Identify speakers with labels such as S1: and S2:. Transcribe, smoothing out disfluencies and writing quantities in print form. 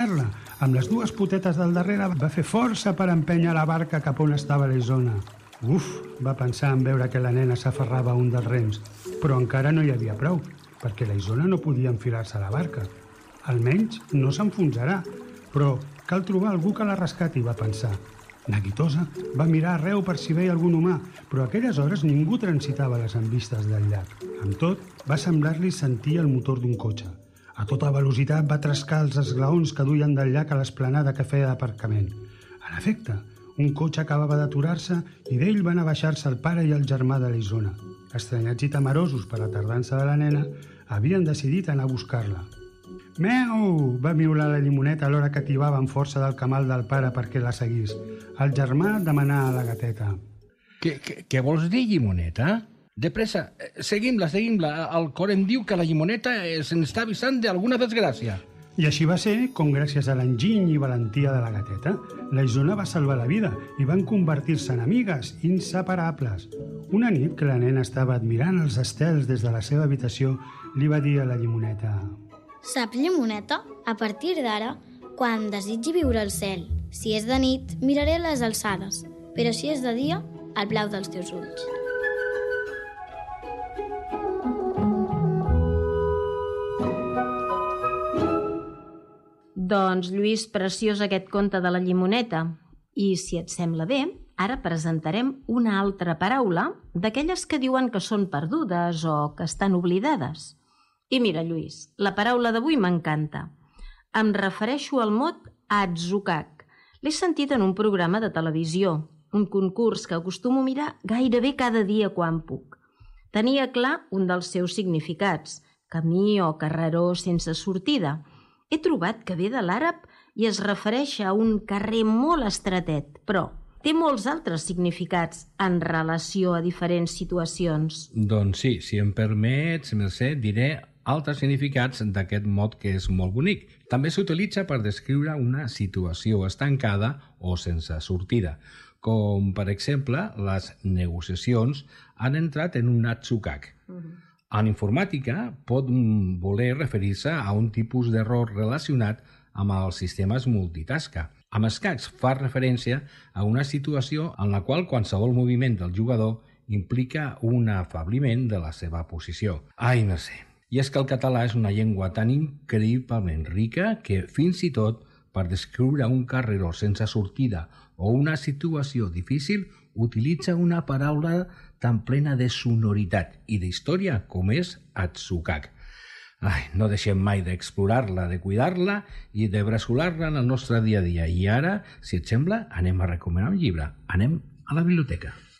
S1: Amb les dues potetes del darrere va fer força per empènyer la barca cap on estava la Isona. Uf, va pensar en veure que la nena s'aferrava a un dels rems, però encara no hi havia prou, perquè la Isona no podia enfilar-se a la barca. Almenys no s'enfonsarà, però cal trobar algú que la rescati, va pensar. Neguitosa va mirar arreu per si veia algun humà, però a aquelles hores ningú transitava les envistes del llac. Amb tot, va semblar-li sentir el motor d'un cotxe. A tota velocitat va trascar els esglaons que duien del llac a l'esplanada que feia d'aparcament. En efecte, un cotxe acabava d'aturar-se i d'ell van a baixar-se el pare i el germà de la Isona. Estranyats i temerosos per la tardança de la nena, havien decidit anar a buscar-la. «Meu!», va miular la llimoneta alhora que tibava amb força del camal del pare perquè la seguís. El germà demanà a la gateta.
S2: Què vols dir, llimoneta? De pressa, seguim-la. El cor em diu que la llimoneta se'n està avisant d'alguna desgràcia.
S1: I així va ser com, gràcies a l'enginy i valentia de la gateta, la Isona va salvar la vida i van convertir-se en amigues inseparables. Una nit que la nena estava admirant els estels des de la seva habitació, li va dir a la llimoneta:
S3: «Saps, llimoneta? A partir d'ara, quan desitgi viure al cel, si és de nit, miraré les alçades, però si és de dia, el blau dels teus ulls».
S4: Doncs, Lluís, preciós aquest conte de la llimoneta. I, si et sembla bé, ara presentarem una altra paraula d'aquelles que diuen que són perdudes o que estan oblidades. I mira, Lluís, la paraula d'avui m'encanta. Em refereixo al mot atzukak. L'he sentit en un programa de televisió, un concurs que acostumo a mirar gairebé cada dia quan puc. Tenia clar un dels seus significats, camí o carreró sense sortida. He trobat que ve de l'àrab i es refereix a un carrer molt estretet, però té molts altres significats en relació a diferents situacions.
S2: Doncs sí, si em permets, Mercè, diré altres significats d'aquest mot que és molt bonic. També s'utilitza per descriure una situació estancada o sense sortida, com per exemple les negociacions han entrat en un atzukak. En informàtica pot voler referir-se a un tipus d'error relacionat amb els sistemes multitasca. Amb escacs fa referència a una situació en la qual qualsevol moviment del jugador implica un afabliment de la seva posició. Ai, no sé. I és que el català és una llengua tan increïblement rica que fins i tot per descriure un carreró sense sortida o una situació difícil utilitza una paraula tan plena de sonoritat i d'història com és atzukak. No deixem mai d'explorar-la, de cuidar-la i de bressolar-la en el nostre dia a dia. I ara, si et sembla, anem a recomanar un llibre. Anem a la biblioteca.